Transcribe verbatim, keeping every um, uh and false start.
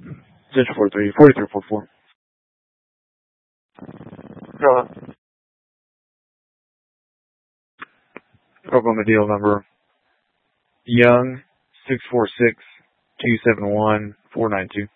Central four three, forty-three four four. Hello. Oklahoma deal number Young six four six two seven one four nine two.